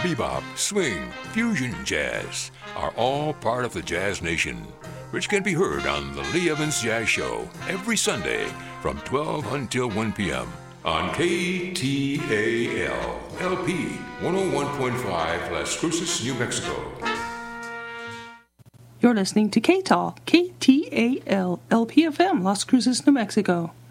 bebop, swing, fusion jazz are all part of the Jazz Nation, which can be heard on the Lee Evans Jazz Show every Sunday from 12 until 1 p.m. on KTAL LP 101.5 Las Cruces, New Mexico. You're listening to KTAL, KTAL LPFM, Las Cruces, New Mexico.